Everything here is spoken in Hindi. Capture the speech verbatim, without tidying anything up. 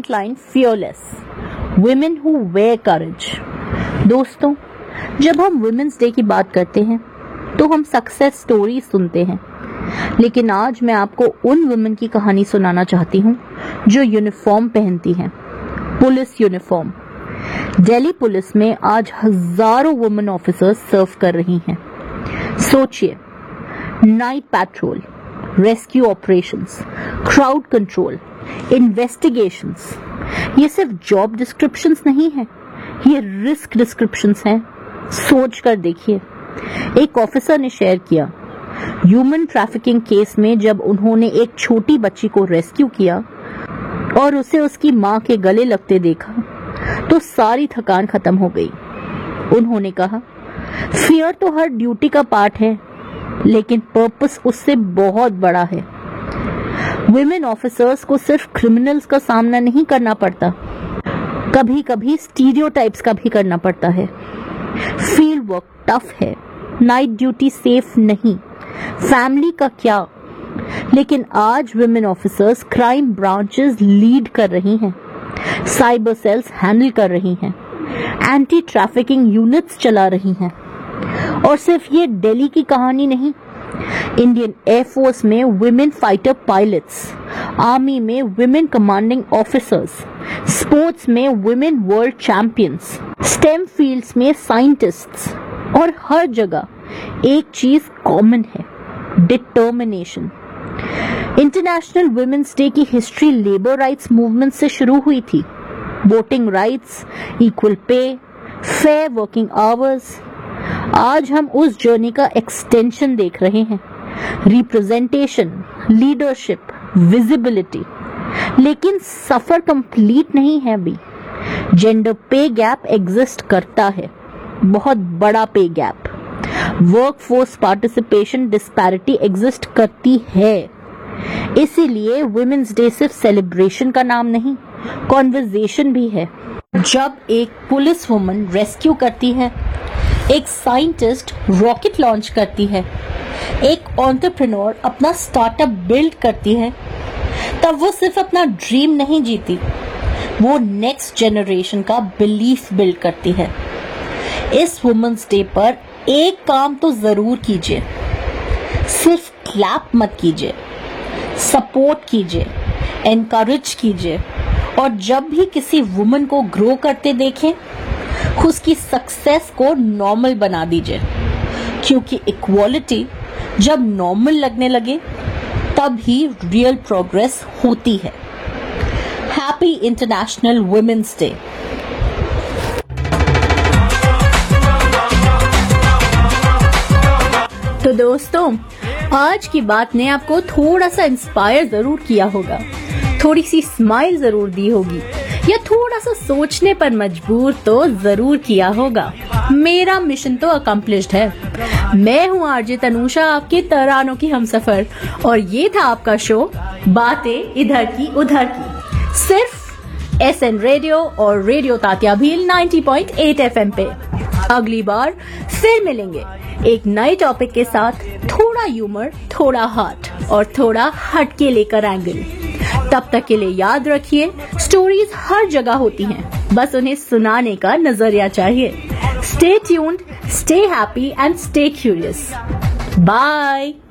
Frontline fearless, women who wear courage। दोस्तों, जब हम वुमेन्स डे की बात करते हैं तो हम सक्सेस स्टोरी सुनते हैं, लेकिन आज मैं आपको उन वुमेन की कहानी सुनाना चाहती हूँ जो यूनिफॉर्म पहनती हैं, पुलिस यूनिफॉर्म। दिल्ली पुलिस में आज हजारों वुमेन ऑफिसर्स सर्व कर रही हैं। सोचिए, night petrol, rescue operations, crowd control, investigations, ये सिर्फ जॉब डिस्क्रिप्शंस नहीं है, ये रिस्क डिस्क्रिप्शंस हैं। सोच कर देखिए। एक ऑफिसर ने शेयर किया, ह्यूमन ट्रैफिकिंग केस में जब उन्होंने एक छोटी बच्ची को रेस्क्यू किया और उसे उसकी मां के गले लगते देखा तो सारी थकान खत्म हो गई। उन्होंने कहा, फियर तो हर ड्यूटी का पार्ट है, लेकिन पर्पस उससे बहुत बड़ा है। विमेन ऑफिसर्स को सिर्फ क्रिमिनल्स का सामना नहीं करना पड़ता, कभी कभी स्टीरियोटाइप्स का भी करना पड़ता है। फील्ड वर्क टफ है, नाइट ड्यूटी सेफ नहीं, फैमिली का क्या, लेकिन आज women officers crime branches lead कर रही हैं, साइबर सेल्स हैंडल कर रही हैं, एंटी ट्रैफिकिंग यूनिट्स चला रही हैं। और सिर्फ ये दिल्ली की कहानी नहीं, इंडियन एयरफोर्स में विमेन फाइटर पायलट्स, आर्मी में विमेन कमांडिंग ऑफिसर्स, स्पोर्ट्स में women world champions, stem fields में साइंटिस्ट्स, और हर जगह एक चीज कॉमन है, डिटर्मिनेशन। इंटरनेशनल वुमेन्स डे की हिस्ट्री लेबर राइट्स मूवमेंट से शुरू हुई थी। Voting rights, equal pay, fair working hours. आज हम उस जर्नी का एक्सटेंशन देख रहे हैं, रिप्रेजेंटेशन, लीडरशिप, विजिबिलिटी। लेकिन सफर कंप्लीट नहीं है अभी। जेंडर पे गैप एग्जिस्ट करता है, बहुत बड़ा पे gap. Workforce participation disparity exist करती है। इसीलिए वुमेन्स डे सिर्फ सेलिब्रेशन का नाम नहीं, कॉन्वर्सेशन भी है। जब एक पुलिस वुमन रेस्क्यू करती है, एक साइंटिस्ट रॉकेट लॉन्च करती है, एक एंटरप्रेन्योर अपना स्टार्टअप बिल्ड करती है, तब वो सिर्फ अपना ड्रीम नहीं जीती, वो नेक्स्ट जनरेशन का बिलीफ बिल्ड करती है। इस वुमेन्स डे पर एक काम तो जरूर कीजिए, सिर्फ क्लैप मत कीजिए, सपोर्ट कीजिए, एनकरेज कीजिए, और जब भी किसी वुमन को ग्रो करते देखें, उसकी सक्सेस को नॉर्मल बना दीजिए, क्योंकि इक्वालिटी जब नॉर्मल लगने लगे तब ही रियल प्रोग्रेस होती है। Happy international women's day. तो दोस्तों, आज की बात ने आपको थोड़ा सा इंस्पायर जरूर किया होगा, थोड़ी सी स्माइल जरूर दी होगी, या थोड़ा सा सोचने पर मजबूर तो जरूर किया होगा। मेरा मिशन तो अकम्प्लिश्ड है। मैं हूँ आरजे तनुषा, आपके तरानों की हमसफर, और ये था आपका शो बातें इधर की उधर की, सिर्फ एस एन रेडियो और radio Tatya Bhil ninety point eight F M पे। अगली बार फिर मिलेंगे एक नए टॉपिक के साथ, थोड़ा ह्यूमर, थोड़ा हार्ट और थोड़ा हटके लेकर एंगल। तब तक के लिए याद रखिए, स्टोरीज हर जगह होती हैं, बस उन्हें सुनाने का नजरिया चाहिए। Stay tuned, stay happy and stay curious. Bye.